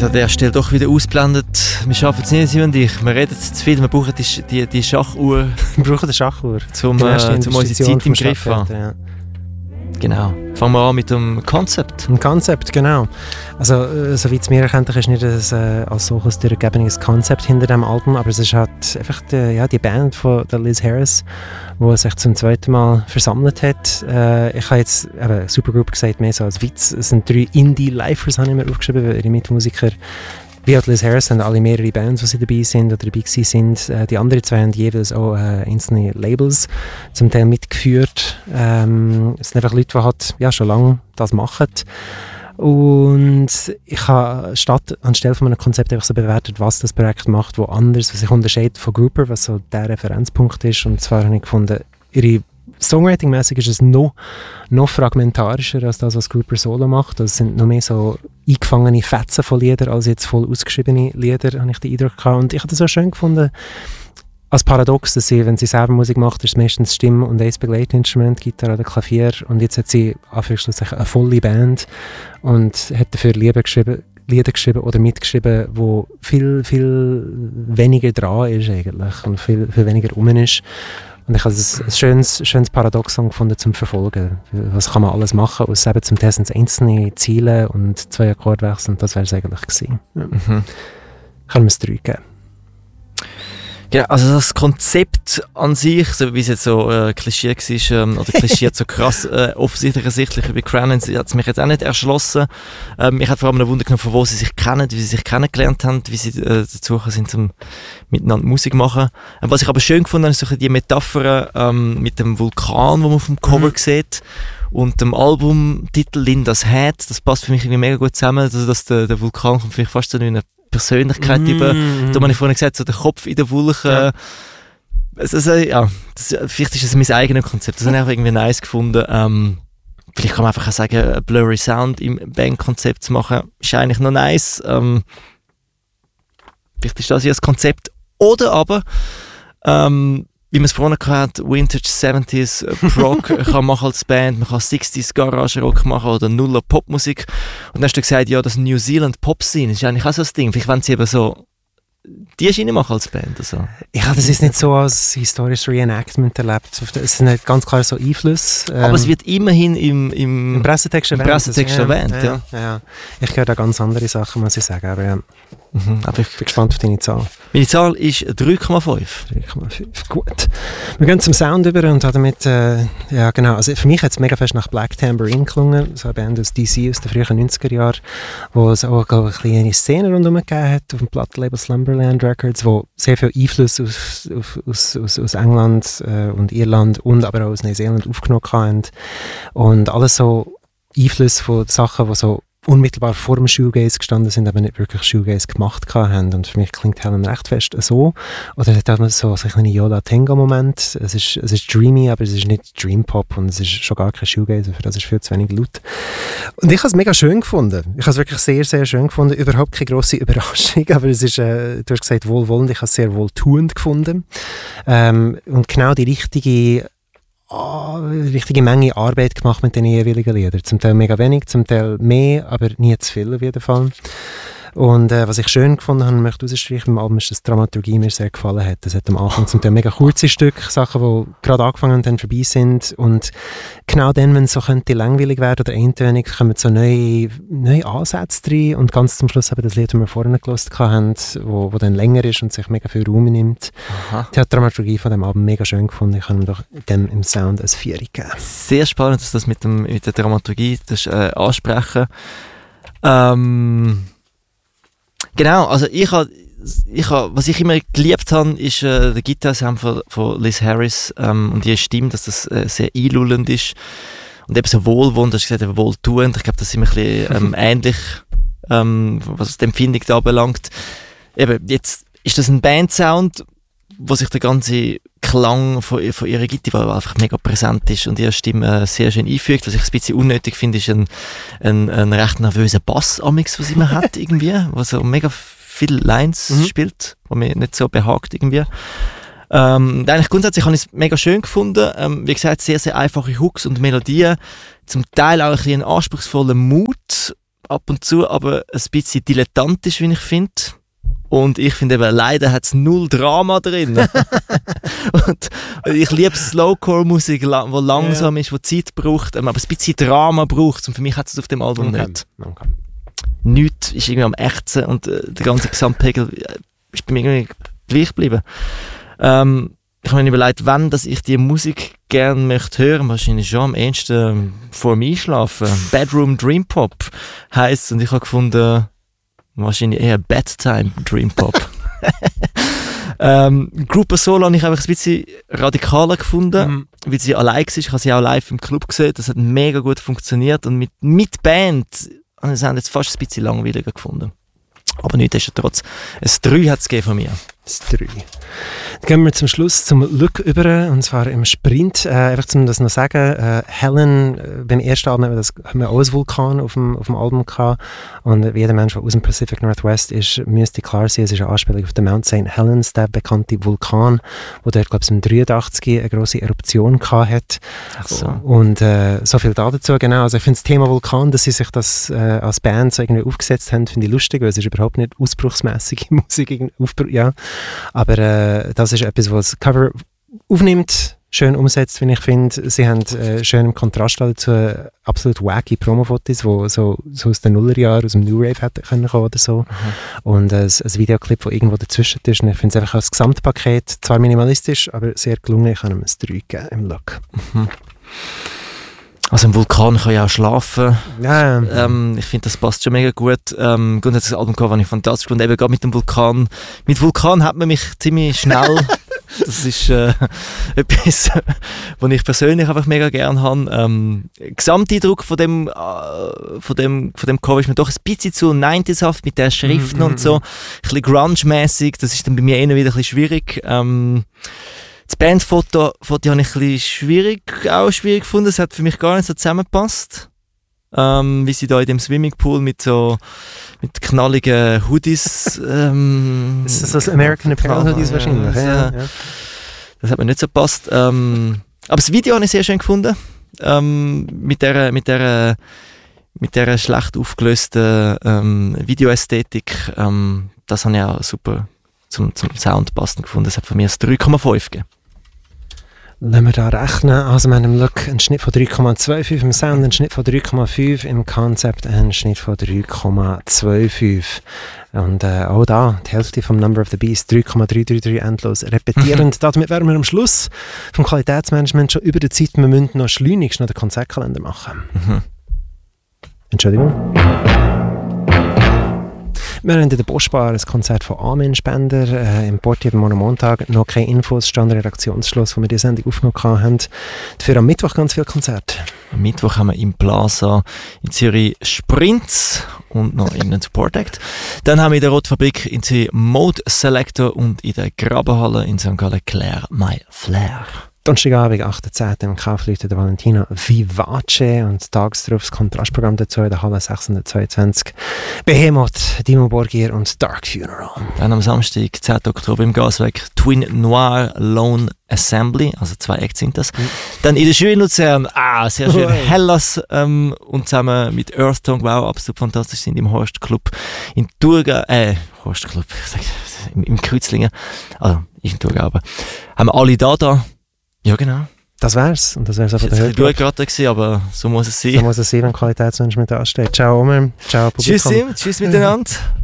jetzt an der Stelle doch wieder ausblendet. Wir schaffen es nicht, Sie und ich. Wir reden zu viel, wir brauchen die Schachuhr. Wir brauchen die Schachuhr. Zum unsere Zeit im Griff haben. Ja. Genau. Fangen wir an mit dem Konzept. Ein Konzept, genau. Also, soweit es mir erkenntlich ist nicht als solches durchgegebenes Konzept hinter dem Album, aber es ist halt einfach die Band von der Liz Harris, die sich zum zweiten Mal versammelt hat. Ich habe jetzt Supergroup gesagt, mehr so als Witz. Es sind 3 Indie-Lifers, habe ich mir aufgeschrieben, weil ihre Mitmusiker wie auch Liz Harris haben alle mehrere Bands, die sie dabei sind oder dabei sind. Die anderen 2 haben jeweils auch einzelne Labels zum Teil mitgeführt. Es sind einfach Leute, die halt, schon lange das machen. Und ich habe anstelle von einem Konzept einfach so bewertet, was das Projekt macht, was sich unterscheidet von Grouper, was so der Referenzpunkt ist. Und zwar habe ich gefunden, ihre Songwriting-mäßig ist es noch fragmentarischer als das, was Grouper Solo macht. Also es sind noch mehr so eingefangene Fetzen von Liedern als jetzt voll ausgeschriebene Lieder, habe ich den Eindruck gehabt. Und ich habe das auch schön gefunden, als Paradox, dass sie, wenn sie selber Musik macht, ist es meistens Stimme und ein Begleitinstrument, Gitarre oder Klavier. Und jetzt hat sie anführungsstrichen eine volle Band und hat dafür Lieder geschrieben oder mitgeschrieben, wo viel, viel weniger dran ist eigentlich und viel, viel weniger rum ist. Und ich habe ein schönes Paradoxon gefunden zum Verfolgen. Was kann man alles machen, aus eben zum Testen einzelne Ziele und 2 Akkordwechsel, und das wäre es eigentlich gewesen. Ja. Kann man es 3 geben. Ja, also das Konzept an sich, so wie es jetzt so klischiert war, oder klischiert so krass offensichtlich über Cranon, hat es mich jetzt auch nicht erschlossen. Ich hatte vor allem einen Wunder genommen, von wo sie sich kennen, wie sie sich kennengelernt haben, wie sie dazu sind, zum miteinander Musik machen. Was ich aber schön gefunden habe, ist so die Metapher mit dem Vulkan, den man auf dem Cover sieht, und dem Albumtitel Linda's Head. Das passt für mich irgendwie mega gut zusammen, also dass der Vulkan kommt vielleicht fast so in eine Persönlichkeit über. Da habe ich vorhin gesagt, so der Kopf in der Wolke. Ja. Vielleicht ist es mein eigenes Konzept. Das habe ich irgendwie nice gefunden. Vielleicht kann man einfach auch sagen, einen Blurry Sound im Bandkonzept zu machen, ist eigentlich noch nice. Vielleicht ist das ja das Konzept. Oder aber, wie man es vorhin gehört hat, Vintage 70s Rock kann machen als Band, man kann 60s Garage Rock machen oder Nuller Popmusik. Und dann hast du gesagt, ja, das New Zealand Pop-Scene ist eigentlich auch so ein Ding. Vielleicht wollen sie eben so die Schiene machen als Band. Also. Ja, das ist nicht so als historisches Reenactment erlebt. Es sind nicht ganz klar so Einflüsse. Aber es wird immerhin im Pressetext erwähnt. Ja. Ich höre da ganz andere Sachen, muss ich sagen. Aber ja. Aber ich bin gespannt auf deine Zahl. Meine Zahl ist 3,5. 3,5, gut. Wir gehen zum Sound über und damit, genau, also für mich hat es mega fest nach Black Tambourine gelungen, so eine Band aus DC aus den frühen 90er Jahren, wo es auch eine kleine Szene rundherum gegeben hat, auf dem Plattenlabel Slumberland Records, wo sehr viel Einfluss aus England und Irland und aber auch aus Neuseeland aufgenommen haben. Und alles so Einflüsse von Sachen, die so unmittelbar vor dem Shoegaze gestanden sind, aber nicht wirklich Shoegaze gemacht haben. Und für mich klingt Helen recht fest so. Oder es hat auch so einen kleinen Yola-Tenga-Moment. Es ist dreamy, aber es ist nicht Dream-Pop und es ist schon gar kein Shoegaze, für das ist viel zu wenig laut. Und ich habe es mega schön gefunden. Ich habe es wirklich sehr, sehr schön gefunden. Überhaupt keine grosse Überraschung, aber es ist, du hast gesagt, wohlwollend. Ich habe es sehr wohltuend gefunden. Und genau die richtige Menge Arbeit gemacht mit den jeweiligen Liedern. Zum Teil mega wenig, zum Teil mehr, aber nie zu viel auf jeden Fall. Und was ich schön gefunden habe, möchte rausstreichen beim Album, ist, dass die Dramaturgie mir sehr gefallen hat. Es hat am Anfang zum Teil mega kurze Stücke, Sachen, die gerade angefangen und dann vorbei sind. Und genau dann, wenn es so könnte langweilig werden oder eintönig, kommen so neue Ansätze rein. Und ganz zum Schluss eben das Lied, das wir vorhin gehört haben, wo dann länger ist und sich mega viel Raum nimmt. Aha. Die Dramaturgie von dem Album mega schön gefunden. Ich kann ihm doch dem im Sound ein 4 geben. Sehr spannend, dass das mit der Dramaturgie ansprechen. Genau, also was ich immer geliebt habe, ist der Gitarrensound von Liz Harris und ihre Stimme, dass das sehr einlullend ist und eben so wohlwollend, hast du gesagt, wohltuend. Ich glaube, das ist immer ein bisschen ähnlich, was die Empfindung da anbelangt. Eben, jetzt ist das ein Bandsound, wo sich der ganze Klang von ihrer Gitarre einfach mega präsent ist und ihre Stimme sehr schön einfügt. Was ich ein bisschen unnötig finde, ist ein recht nervöser Bass, was sie immer hat, irgendwie, was so mega viele Lines spielt, was mir nicht so behagt irgendwie. Eigentlich grundsätzlich habe ich es mega schön gefunden. Wie gesagt, sehr, sehr einfache Hooks und Melodien. Zum Teil auch ein bisschen anspruchsvoller Mut, ab und zu aber ein bisschen dilettantisch, wie ich finde. Und ich finde eben, leider hat es null Drama drin. Und ich liebe Slowcore-Musik, die langsam ist, die Zeit braucht, aber ein bisschen Drama braucht. Und für mich hat es auf dem Album nicht. Okay. Nichts ist irgendwie am Ächzen und der ganze Gesamtpegel ist bei mir irgendwie gleich geblieben. Ich habe mir überlegt, wann dass ich die Musik gerne möchte hören, wahrscheinlich schon am ehesten vor dem Einschlafen. Bedroom Dream Pop heisst, und ich habe gefunden, wahrscheinlich eher Bedtime Dream Pop. Gruppe Solo habe ich einfach ein bisschen radikaler gefunden, weil sie allein war. Ich habe sie auch live im Club gesehen, das hat mega gut funktioniert und mit Band habe ich es jetzt fast ein bisschen langweiliger gefunden. Aber nichtsdestotrotz, ein 3 hat es von mir. Das 3. Dann gehen wir zum Schluss zum Look über, und zwar im Sprint. Einfach zum das noch sagen, Helen, beim ersten Album haben wir auch einen Vulkan auf dem Album gehabt. Und jeder Mensch, der aus dem Pacific Northwest ist, müsste klar sein, es ist eine Anspielung auf den Mount St. Helens, der bekannte Vulkan, wo dort, glaube ich, im 83 eine grosse Eruption gehabt hat. Ach so. Und so viel dazu, genau. Also ich finde das Thema Vulkan, dass sie sich das als Band so irgendwie aufgesetzt haben, finde ich lustig, weil es ist überhaupt nicht ausbruchsmässige Musik. Ja. Aber das ist etwas, was das Cover aufnimmt, schön umsetzt, wie ich finde. Sie haben schön im Kontrast dazu absolut wacky Promo-Fotos, die so aus den Nullerjahren, aus dem New Rave hätten können kommen oder so. Und ein Videoclip, der irgendwo dazwischen ist. Und ich finde es einfach als Gesamtpaket zwar minimalistisch, aber sehr gelungen. Ich kann ihm ein 3 geben im Look. Also im Vulkan kann ich auch schlafen. Ja. Ich finde, das passt schon mega gut. Grundsätzlich das Album das ich fantastisch und eben gerade mit dem Vulkan. Mit Vulkan hat man mich ziemlich schnell. Das ist etwas, was ich persönlich einfach mega gerne habe. Gesamteindruck von dem Cover ist mir doch ein bisschen zu 90s-haft mit den Schriften und so. Ein bisschen grunge-mässig. Das ist dann bei mir eher wieder ein bisschen schwierig. Das Bandfoto habe ich ein bisschen schwierig gefunden. Es hat für mich gar nicht so zusammengepasst. Wie sie da in dem Swimmingpool mit knalligen Hoodies. Ist das American Apparel Hoodies wahrscheinlich? Ja. Das hat mir nicht so gepasst. Aber das Video habe ich sehr schön gefunden. Mit der schlecht aufgelösten Videoästhetik. Das habe ich auch super zum Sound passend gefunden. Das hat von mir ein 3,5 gegeben. Wenn wir da rechnen, also wir haben im Look einen Schnitt von 3,25, im Sound einen Schnitt von 3,5, im Concept einen Schnitt von 3,25. Und auch da, die Hälfte vom Number of the Beast, 3,333 endlos repetierend. Damit wären wir am Schluss vom Qualitätsmanagement schon über die Zeit. Wir müssen noch schleunigst noch den Konzertkalender machen. Entschuldigung. Wir haben in der Boschbar ein Konzert von Amen-Spender im Portier beim Montag. Noch keine Infos, stand Redaktionsschluss, wo wir die Sendung aufgenommen haben. Dafür am Mittwoch ganz viele Konzerte. Am Mittwoch haben wir im Plaza in Zürich Sprints und noch in den Support Act. Dann haben wir in der Rotfabrik in Zürich Mode Selector und in der Grabenhalle in St. Gallen Claire My Flair. Donnerstagabend, 8.10. im Kaufleute der Valentina Vivace und tags darauf das Kontrastprogramm dazu in der Halle 622. Behemoth, Dimmu Borgir und Dark Funeral. Dann am Samstag, 10. Oktober im Gaswerk Twin Noir Lone Assembly, also 2 Acts sind das. Dann in der Schule in Luzern, sehr schön, Hellas und zusammen mit Earth Tongue, wow, absolut fantastisch, sind im Horst Club in Thurgau, Horst Club, im Kreuzlingen, also ist in Thurgau, aber haben wir alle da. Ja, genau. Das wär's. Und das wär's aber der Hörgeraten gewesen, aber so muss es sein. So muss es sein, wenn Qualitätsmanagement ansteht. Ciao, Omer. Ciao, Publikum. Tschüss miteinander.